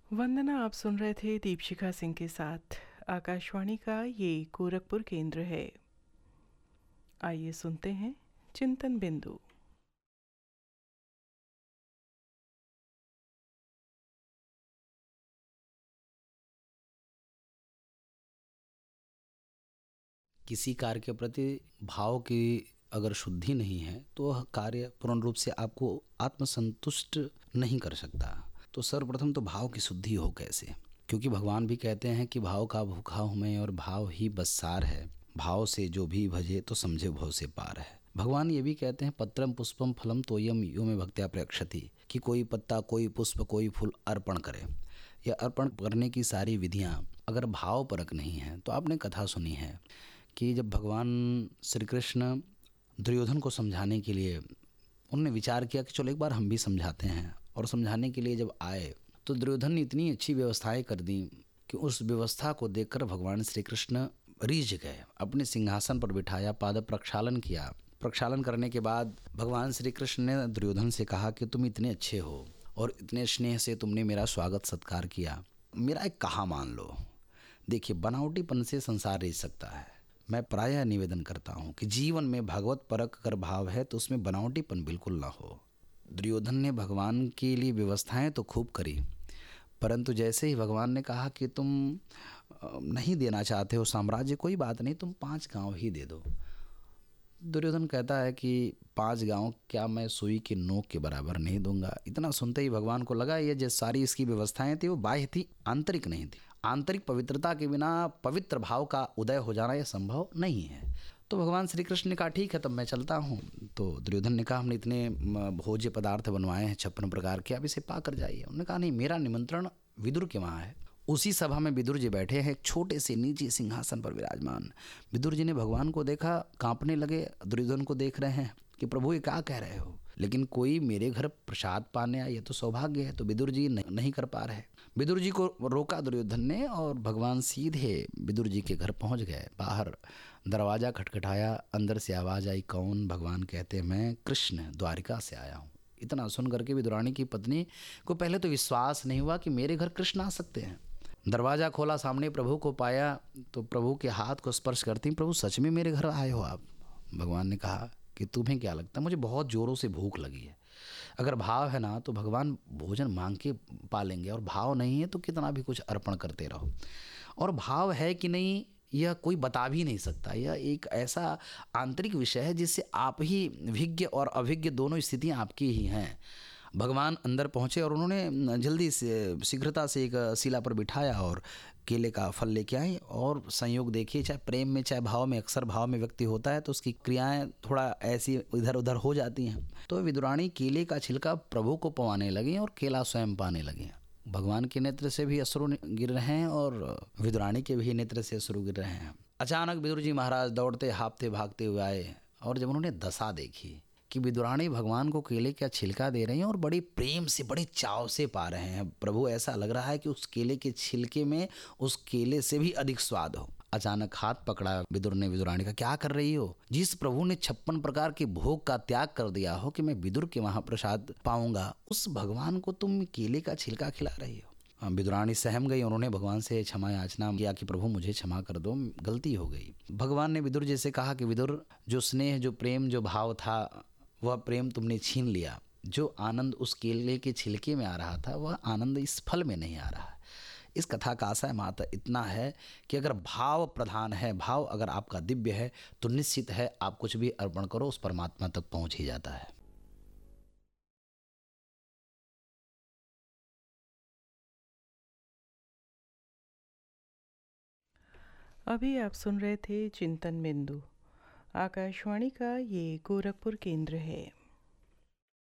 वंदना आप सुन रहे थे दीपशिखा सिंह के साथ। आकाशवाणी का ये गोरखपुर केंद्र है। आइए सुनते हैं चिंतन बिंदु। किसी कार्य के प्रति भाव की अगर शुद्धि नहीं है तो वह कार्य पूर्ण रूप से आपको आत्मसंतुष्ट नहीं कर सकता। तो सर्वप्रथम तो भाव की शुद्धि हो कैसे, क्योंकि भगवान भी कहते हैं कि भाव का भूखा हूँ मैं और भाव ही बस सार है, भाव से जो भी भजे तो समझे भव से पार है। भगवान ये भी कहते हैं पत्रम पुष्पम फलम तोयम यो में भक्त्या प्रयक्षति, कि कोई पत्ता कोई पुष्प कोई फूल अर्पण करे। यह अर्पण करने की सारी विधियाँ अगर भाव परक नहीं है तो आपने कथा सुनी है कि जब भगवान श्री कृष्ण दुर्योधन को समझाने के लिए उन्होंने विचार किया कि चलो एक बार हम भी समझाते हैं, और समझाने के लिए जब आए तो दुर्योधन ने इतनी अच्छी व्यवस्थाएं कर दी कि उस व्यवस्था को देखकर भगवान श्री कृष्ण रीझ गए, अपने सिंहासन पर बिठाया, पाद प्रक्षालन किया। प्रक्षालन करने के बाद भगवान श्री कृष्ण ने दुर्योधन से कहा कि तुम इतने अच्छे हो और इतने स्नेह से तुमने मेरा स्वागत सत्कार किया, मेरा एक कहा मान लो। देखिए, बनावटीपन से संसार रह सकता है। मैं प्रायः निवेदन करता हूँ कि जीवन में भगवत परक अगर भाव है तो उसमें बनावटीपन बिल्कुल ना हो। दुर्योधन ने भगवान के लिए व्यवस्थाएं तो खूब करी, परंतु जैसे ही भगवान ने कहा कि तुम नहीं देना चाहते हो साम्राज्य, कोई बात नहीं, तुम 5 गांव ही दे दो। दुर्योधन कहता है कि 5 गांव क्या मैं सुई के नोक के बराबर नहीं दूंगा। इतना सुनते ही भगवान को लगा ये जो सारी इसकी व्यवस्थाएं थी वो बाह्य थी, आंतरिक नहीं थी। आंतरिक पवित्रता के बिना पवित्र भाव का उदय हो जाना यह संभव नहीं है। तो भगवान श्री कृष्ण ने कहा ठीक है, तब मैं चलता हूँ। तो दुर्योधन ने कहा हमने इतने भोज्य पदार्थ बनवाए हैं 56 प्रकार के, आप इसे पा कर जाइए। उन्होंने कहा नहीं, मेरा निमंत्रण विदुर के वहाँ है। उसी सभा में विदुर जी बैठे हैं, एक छोटे से नीचे सिंहासन पर विराजमान। विदुर जी ने भगवान को देखा, कांपने लगे, दुर्योधन को देख रहे हैं कि प्रभु ये क्या कह रहे हो, लेकिन कोई मेरे घर प्रसाद पाने आए, ये तो सौभाग्य है। तो विदुर जी नहीं कर पा रहे। विदुर जी को रोका दुर्योधन ने और भगवान सीधे विदुर जी के घर पहुंच गए। बाहर दरवाज़ा खटखटाया, अंदर से आवाज़ आई, कौन? भगवान कहते मैं कृष्ण द्वारिका से आया हूँ। इतना सुन करके विदुरानी की पत्नी को पहले तो विश्वास नहीं हुआ कि मेरे घर कृष्ण आ सकते हैं। दरवाज़ा खोला, सामने प्रभु को पाया तो प्रभु के हाथ को स्पर्श करती, प्रभु सच में मेरे घर आए हो आप? भगवान ने कहा कि तुम्हें क्या लगता है, मुझे बहुत ज़ोरों से भूख लगी है। अगर भाव है ना तो भगवान भोजन मांग के पालेंगे, और भाव नहीं है तो कितना भी कुछ अर्पण करते रहो। और भाव है कि नहीं यह कोई बता भी नहीं सकता। यह एक ऐसा आंतरिक विषय है जिससे आप ही विज्ञ और अभिज्ञ दोनों स्थितियां आपकी ही हैं। भगवान अंदर पहुँचे और उन्होंने जल्दी से शीघ्रता से एक शिला पर बिठाया और केले का फल लेके आए। और संयोग देखिए, चाहे प्रेम में चाहे भाव में, अक्सर भाव में व्यक्ति होता है तो उसकी क्रियाएं थोड़ा ऐसी इधर उधर हो जाती हैं। तो विदुरानी केले का छिलका प्रभु को पवाने लगी और केला स्वयं पाने लगे। भगवान के नेत्र से भी अश्रु गिर रहे हैं और विदुरानी के भी नेत्र से अश्रु गिर रहे हैं। अचानक विदुर जी महाराज दौड़ते हाँफते भागते हुए आए, और जब उन्होंने दशा देखी कि विदुरानी भगवान को केले का छिलका दे रही हैं और बड़ी प्रेम से बड़े चाव से पा रहे हैं, प्रभु ऐसा लग रहा है कि उस केले के छिलके में उस केले से भी अधिक स्वाद हो। अचानक हाथ पकड़ा विदुर ने विदुरानी का, क्या कर रही हो? जिस प्रभु ने 56 प्रकार के भोग का त्याग कर दिया हो कि मैं विदुर के वहां प्रसाद पाऊंगा, उस भगवान को तुम केले का छिलका खिला रही हो। विदुरानी सहम गई, उन्होंने भगवान से क्षमा याचना किया कि प्रभु मुझे क्षमा कर दो, गलती हो गई। भगवान ने विदुर जी से कहा कि विदुर, जो स्नेह जो प्रेम जो भाव था वह प्रेम तुमने छीन लिया। जो आनंद उस केले के छिलके में आ रहा था वह आनंद इस फल में नहीं आ रहा है। इस कथा का आशय मात्र इतना है कि अगर भाव प्रधान है, भाव अगर आपका दिव्य है तो निश्चित है आप कुछ भी अर्पण करो उस परमात्मा तक पहुंच ही जाता है। अभी आप सुन रहे थे चिंतन बिंदु। आकाशवाणी का ये गोरखपुर केंद्र है।